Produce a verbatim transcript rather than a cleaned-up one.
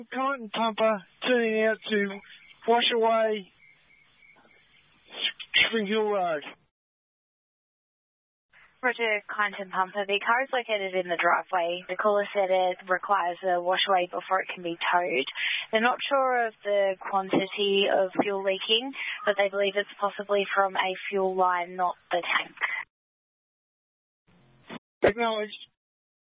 Cotton pumper turning out to wash away Springhill Road. Roger, Kyneton Pumper. The car is located in the driveway. The caller said it requires a wash away before it can be towed. They're not sure of the quantity of fuel leaking, but they believe it's possibly from a fuel line, not the tank. Acknowledged.